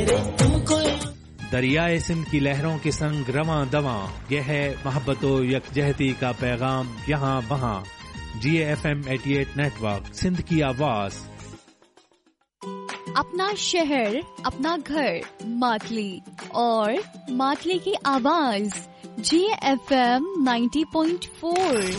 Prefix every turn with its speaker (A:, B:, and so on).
A: दरियाए सिंध की लहरों के संग रवां दवां, यह है मोहब्बतो यकजहती का पैगाम यहाँ वहाँ। GFM 88 नेटवर्क, सिंध की आवाज।
B: अपना शहर, अपना घर, मातली और मातली की आवाज। GFM 90.4।